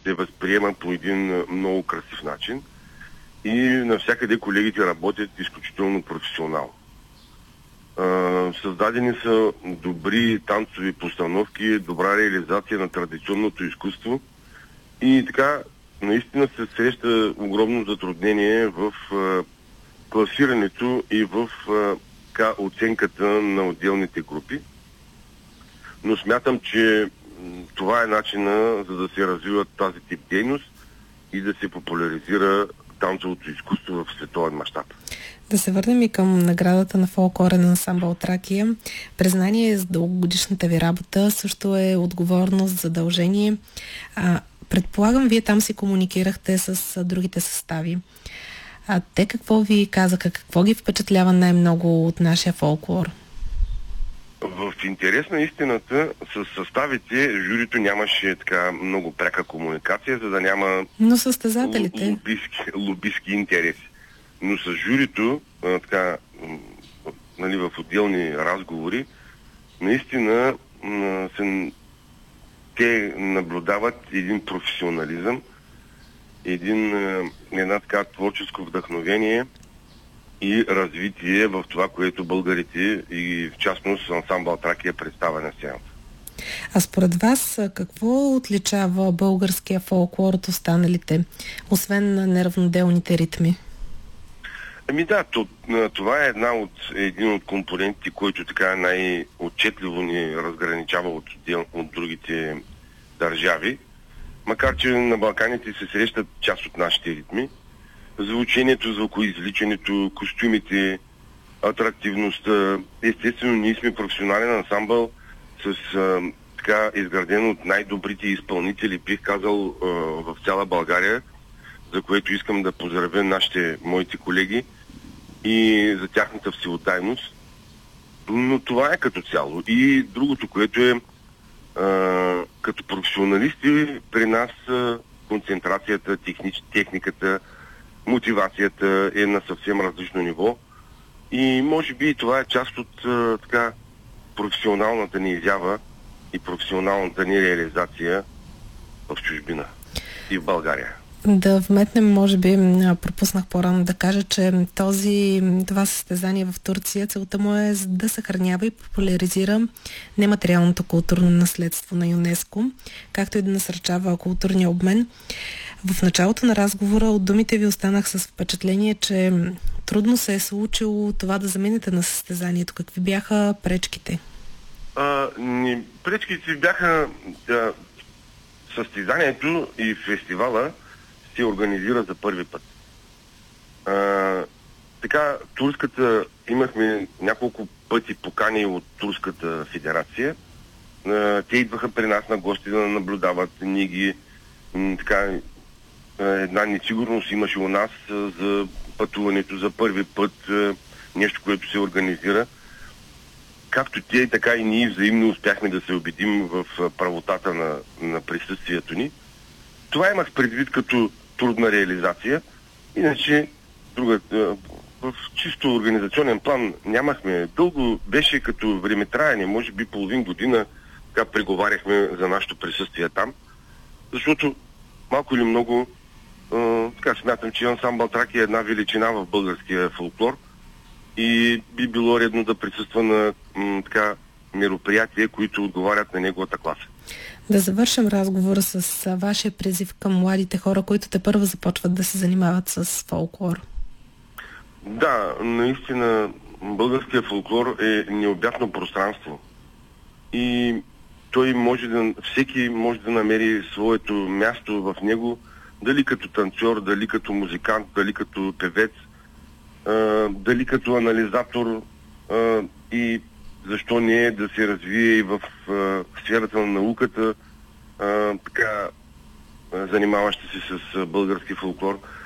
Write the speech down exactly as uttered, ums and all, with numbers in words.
се възприема по един много красив начин и навсякъде колегите работят изключително професионално. Създадени са добри танцови постановки, добра реализация на традиционното изкуство и така наистина се среща огромно затруднение в класирането и в така, оценката на отделните групи. Но смятам, че това е начина, за да се развива тази тип дейност и да се популяризира танцовото изкуство в световен мащаб. Да се върнем и към наградата на фолклорен ансамбъл Тракия. Признание за дългогодишната ви работа също е отговорност, задължение. А, предполагам, вие там си комуникирахте с а, другите състави. А те какво ви казаха? Какво ги впечатлява най-много от нашия фолклор? В интерес на истината, с съставите журито нямаше така много пряка комуникация, за да няма Но състезателите лобистки, лобистки интереси. Но с журито, а, така, нали, в отделни разговори, наистина а, се, те наблюдават един професионализъм, един, а, една така творческо вдъхновение и развитие в това, което българите и в частност ансамбъл Тракия представя на сцената. А според вас какво отличава българския фолклор от останалите, освен на неравноделните ритми? Ами да, това е една от, един от компонентите, който така най-отчетливо ни разграничава от, от другите държави. Макар че на Балканите се срещат част от нашите ритми. Звучението, звукоизвличането, костюмите, атрактивността. Естествено, ние сме професионален ансамбъл с а, така изграден от най-добрите изпълнители, бих казал, а, в цяла България, за което искам да поздравя нашите, моите колеги и за тяхната всеотдайност. Но това е като цяло. И другото, което е а, като професионалисти при нас а, концентрацията, технич, техниката, мотивацията е на съвсем различно ниво и може би това е част от а, така професионалната ни изява и професионалната ни реализация в чужбина и в България. Да вметнем, може би, пропуснах по-рано да кажа, че този, това състезание в Турция, целта му е да съхранява и популяризира нематериалното културно наследство на ЮНЕСКО, както и да насърчава културния обмен. В началото на разговора от думите ви останах с впечатление, че трудно се е случило това да заминете на състезанието. Какви бяха пречките? А, не, пречките бяха да, състезанието и фестивала се организира за първи път. А, така, турската, имахме няколко пъти покани от Турската федерация. А, те идваха при нас на гости да наблюдават. Ние ги м, така, една несигурност имаше у нас а, за пътуването за първи път, а, нещо, което се организира. Както те, така и ние взаимно успяхме да се убедим в правотата на, на присъствието ни. Това имах предвид като трудна реализация. Иначе, друга, в чисто организационен план нямахме. Дълго беше като времетраене, може би половин година, така преговаряхме за нашето присъствие там. Защото малко или много, а, така смятам, че ансамбъл Тракия е една величина в българския фолклор и би било редно да присъства на м, така мероприятия, които отговарят на неговата класа. Да завършим разговора с вашия призив към младите хора, които те първо започват да се занимават с фолклор. Да, наистина българският фолклор е необятно пространство. И той може да, всеки може да намери своето място в него, дали като танцор, дали като музикант, дали като певец, а, дали като анализатор а, и защо не е да се развие и в а, сферата на науката, а, така, а, занимаващи се с а, български фолклор.